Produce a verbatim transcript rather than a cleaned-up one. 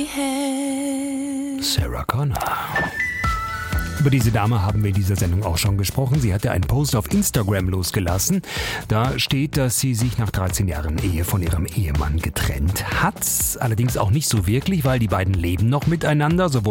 Sarah Connor. Über diese Dame haben wir in dieser Sendung auch schon gesprochen. Sie hatte einen Post auf Instagram losgelassen. Da steht, dass sie sich nach dreizehn Jahren Ehe von ihrem Ehemann getrennt hat. Allerdings auch nicht so wirklich, weil die beiden leben noch miteinander, sowohl